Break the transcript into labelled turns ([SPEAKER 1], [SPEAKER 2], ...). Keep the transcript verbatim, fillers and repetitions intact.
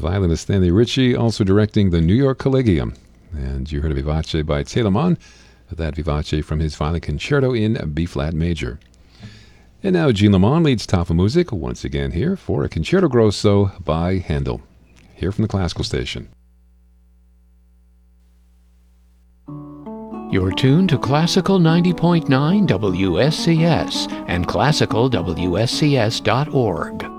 [SPEAKER 1] violinist Stanley Ritchie also directing the New York Collegium. And you heard a vivace by Telemann, that vivace from his violin concerto in B-flat major. And now Jean Lamont leads Tafelmusik once again here for a Concerto Grosso by Handel, here from the Classical Station.
[SPEAKER 2] You're tuned to Classical ninety point nine W S C S and classical W S C S dot org.